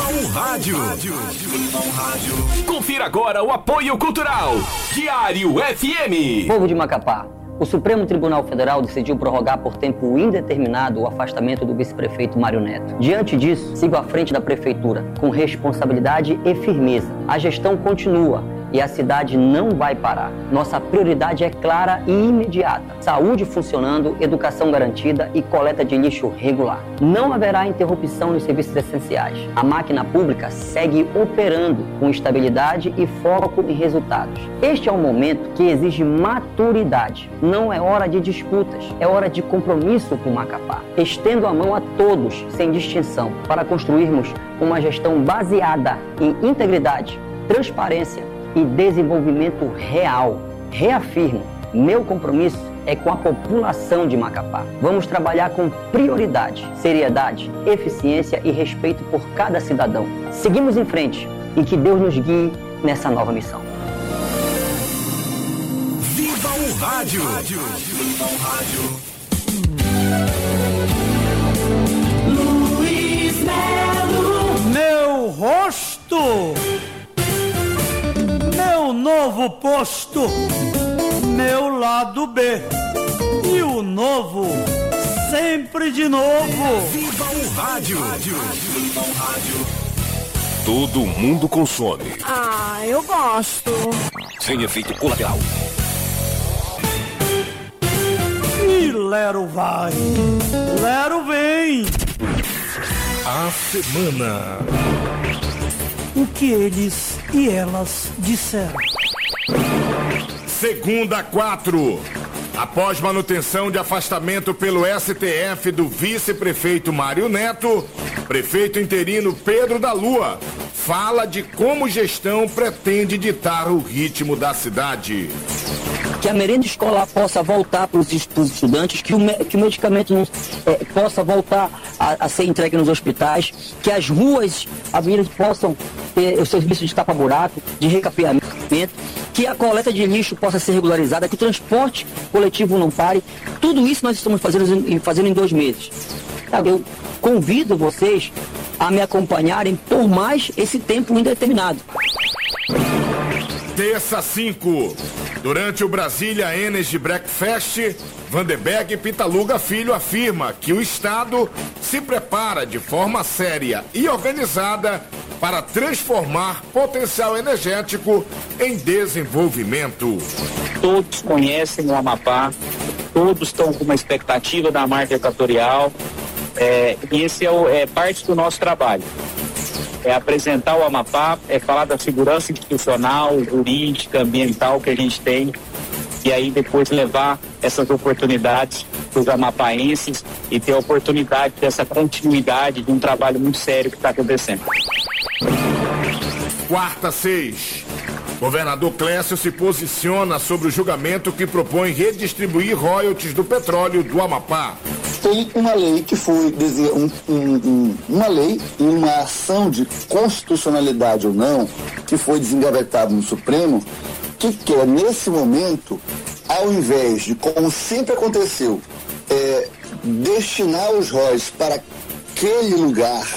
o Rádio. Confira agora o apoio cultural. Diário FM. Povo de Macapá, o Supremo Tribunal Federal decidiu prorrogar por tempo indeterminado o afastamento do vice-prefeito Mário Neto. Diante disso, sigo à frente da prefeitura com responsabilidade e firmeza. A gestão continua e a cidade não vai parar. Nossa prioridade é clara e imediata: saúde funcionando, educação garantida e coleta de lixo regular. Não haverá interrupção nos serviços essenciais. A máquina pública segue operando com estabilidade e foco em resultados. Este é um momento que exige maturidade. Não é hora de disputas, é hora de compromisso com Macapá. Estendo a mão a todos, sem distinção, para construirmos uma gestão baseada em integridade, transparência e desenvolvimento real. Reafirmo, meu compromisso é com a população de Macapá. Vamos trabalhar com prioridade, seriedade, eficiência e respeito por cada cidadão. Seguimos em frente e que Deus nos guie nessa nova missão. Viva o Rádio! Viva o Rádio! Luiz Melo. Meu rosto, meu novo posto, meu lado B. E o novo, sempre de novo. Viva o Rádio! Viva o Rádio! Todo mundo consome. Ah, eu gosto. Sem efeito colateral. E Lero vai, Lero vem. A semana. O que eles e elas disseram. Segunda 4. Após manutenção de afastamento pelo STF do vice-prefeito Mário Neto, prefeito interino Pedro da Lua fala de como gestão pretende ditar o ritmo da cidade. Que a merenda escolar possa voltar para os estudantes, que o medicamento possa voltar a ser entregue nos hospitais, que as ruas, avenidas possam ter o serviço de tapa-buraco, de recapeamento, que a coleta de lixo possa ser regularizada, que o transporte coletivo não pare. Tudo isso nós estamos fazendo em 2 meses. Eu convido vocês a me acompanharem por mais esse tempo indeterminado. Terça 5. Durante o Brasília Energy Breakfast, Vanderberg Pitaluga Filho afirma que o Estado se prepara de forma séria e organizada para transformar potencial energético em desenvolvimento. Todos conhecem o Amapá, todos estão com uma expectativa da marca equatorial, e esse é parte do nosso trabalho. É apresentar o Amapá, é falar da segurança institucional, jurídica, ambiental que a gente tem, e aí depois levar essas oportunidades para os amapaenses e ter a oportunidade dessa continuidade de um trabalho muito sério que está acontecendo. Quarta 6. Governador Clécio se posiciona sobre o julgamento que propõe redistribuir royalties do petróleo do Amapá. Tem uma lei que foi uma lei e uma ação de constitucionalidade ou não, que foi desengavetada no Supremo, que quer, nesse momento, ao invés de, como sempre aconteceu, destinar os royalties para aquele lugar